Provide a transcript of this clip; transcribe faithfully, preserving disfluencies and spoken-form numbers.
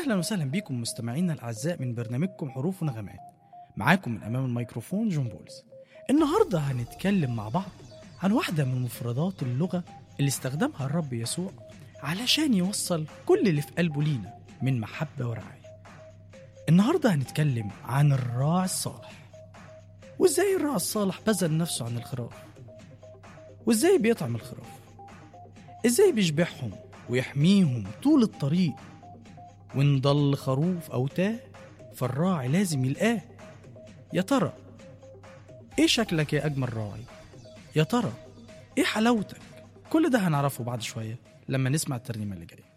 أهلا وسهلا بكم مستمعينا الأعزاء من برنامجكم حروف ونغمات. معاكم من أمام الميكروفون جون بولز. النهاردة هنتكلم مع بعض عن واحدة من مفردات اللغة اللي استخدمها الرب يسوع علشان يوصل كل اللي في قلبه لينا من محبة ورعاية. النهاردة هنتكلم عن الراعي الصالح، وإزاي الراعي الصالح بذل نفسه عن الخراف، وإزاي بيطعم الخراف، إزاي بيشبعهم ويحميهم طول الطريق، وإن ضل خروف أو تاه فالراعي لازم يلقاه. يا ترى إيه شكلك يا أجمل راعي؟ يا ترى إيه حلاوتك؟ كل ده هنعرفه بعد شوية لما نسمع الترنيمة اللي جاية.